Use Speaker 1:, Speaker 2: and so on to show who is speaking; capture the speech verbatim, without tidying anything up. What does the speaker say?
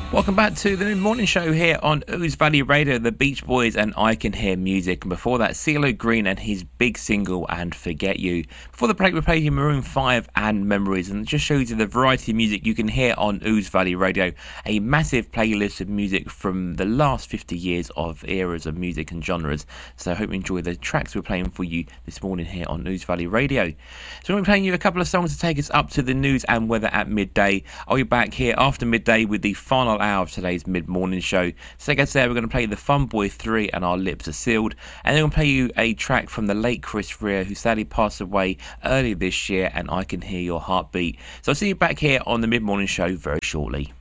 Speaker 1: Welcome back to the morning show here on Ooze Valley Radio, the Beach Boys and I Can Hear Music. And before that, CeeLo Green and his big single, And Forget You. Before the break, we played you Maroon five and Memories, and it just shows you the variety of music you can hear on Ooze Valley Radio. A massive playlist of music from the last fifty years of eras of music and genres. So I hope you enjoy the tracks we're playing for you this morning here on Ooze Valley Radio. So we're playing you a couple of songs to take us up to the news and weather at midday. I'll be back here after midday with the final hour of today's mid-morning show. So like I said, we're going to play the Fun Boy three and Our Lips Are Sealed, and then we'll play you a track from the late Chris Rea, who sadly passed away earlier this year, and I Can Hear Your Heartbeat. So I'll see you back here on the mid-morning show very shortly.